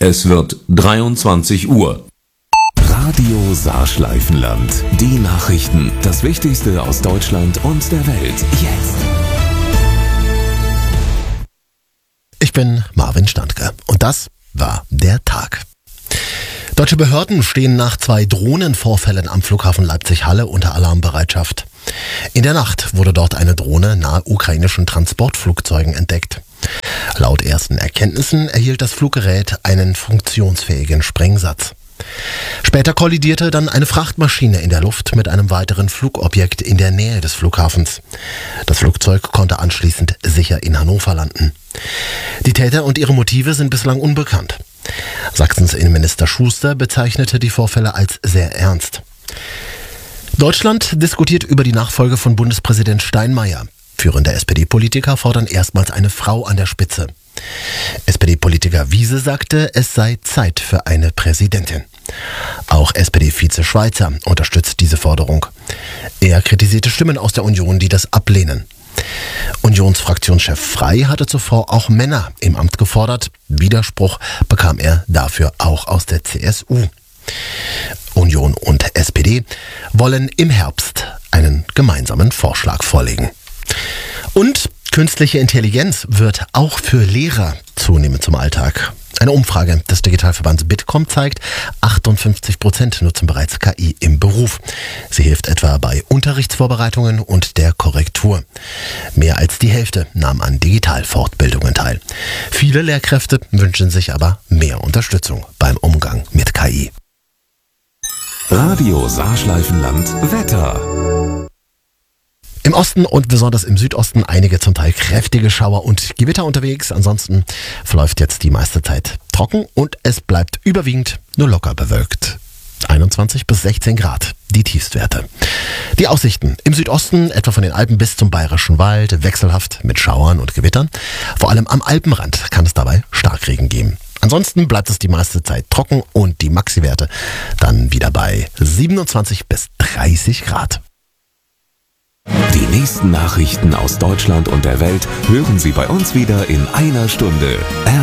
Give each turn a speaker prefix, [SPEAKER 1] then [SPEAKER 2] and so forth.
[SPEAKER 1] Es wird 23 Uhr.
[SPEAKER 2] Radio Saarschleifenland. Die Nachrichten. Das Wichtigste aus Deutschland und der Welt. Jetzt.
[SPEAKER 3] Ich bin Marvin Standke und das war der Tag. Deutsche Behörden stehen nach 2 Drohnenvorfällen am Flughafen Leipzig-Halle unter Alarmbereitschaft. In der Nacht wurde dort eine Drohne nahe ukrainischen Transportflugzeugen entdeckt. Laut ersten Erkenntnissen erhielt das Fluggerät einen funktionsfähigen Sprengsatz. Später kollidierte dann eine Frachtmaschine in der Luft mit einem weiteren Flugobjekt in der Nähe des Flughafens. Das Flugzeug konnte anschließend sicher in Hannover landen. Die Täter und ihre Motive sind bislang unbekannt. Sachsens Innenminister Schuster bezeichnete die Vorfälle als sehr ernst. Deutschland diskutiert über die Nachfolge von Bundespräsident Steinmeier. Führende SPD-Politiker fordern erstmals eine Frau an der Spitze. SPD-Politiker Wiese sagte, es sei Zeit für eine Präsidentin. Auch SPD-Vize Schweizer unterstützt diese Forderung. Er kritisierte Stimmen aus der Union, die das ablehnen. Unionsfraktionschef Frey hatte zuvor auch Männer im Amt gefordert. Widerspruch bekam er dafür auch aus der CSU. Union und SPD wollen im Herbst einen gemeinsamen Vorschlag vorlegen. Und künstliche Intelligenz wird auch für Lehrer zunehmend zum Alltag. Eine Umfrage des Digitalverbands Bitkom zeigt, 58% nutzen bereits KI im Beruf. Sie hilft etwa bei Unterrichtsvorbereitungen und der Korrektur. Mehr als die Hälfte nahm an Digitalfortbildungen teil. Viele Lehrkräfte wünschen sich aber mehr Unterstützung beim Umgang mit KI.
[SPEAKER 2] Radio Saarschleifenland Wetter.
[SPEAKER 3] Im Osten und besonders im Südosten einige zum Teil kräftige Schauer und Gewitter unterwegs. Ansonsten verläuft jetzt die meiste Zeit trocken und es bleibt überwiegend nur locker bewölkt. 21 bis 16 Grad, die Tiefstwerte. Die Aussichten im Südosten, etwa von den Alpen bis zum Bayerischen Wald, wechselhaft mit Schauern und Gewittern. Vor allem am Alpenrand kann es dabei Starkregen geben. Ansonsten bleibt es die meiste Zeit trocken und die Maxiwerte dann wieder bei 27 bis 30 Grad.
[SPEAKER 2] Die nächsten Nachrichten aus Deutschland und der Welt hören Sie bei uns wieder in einer Stunde.